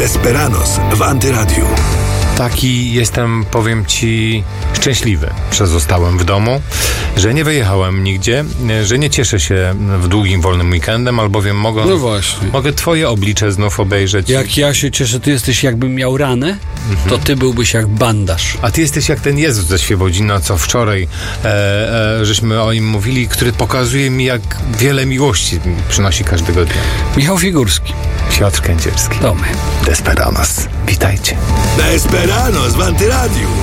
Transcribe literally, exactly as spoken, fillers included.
Desperados w Antyradiu. Taki jestem, powiem ci, szczęśliwy, że zostałem w domu, że nie wyjechałem nigdzie, że nie cieszę się w długim, wolnym weekendem, albowiem mogę, No właśnie. mogę twoje oblicze znów obejrzeć. Jak ja się cieszę, ty jesteś jakbym miał ranę, mhm. to ty byłbyś jak bandaż. A ty jesteś jak ten Jezus ze Świebodzina, co wczoraj e, e, żeśmy o nim mówili, który pokazuje mi, jak wiele miłości przynosi każdego dnia. Michał Figurski. Piotr Kędzierski. To my. Desperados. Witajcie. Desperados w Antyradiu.